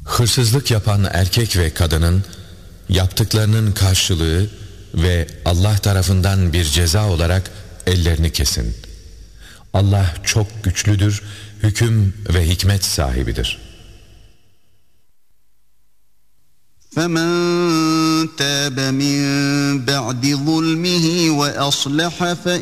Hırsızlık yapan erkek ve kadının yaptıklarının karşılığı ve Allah tarafından bir ceza olarak ellerini kesin. Allah çok güçlüdür, hüküm ve hikmet sahibidir. فَمَنْ تَابَ مِنْ بَعْدِ ظُلْمِهِ وَأَصْلَحَ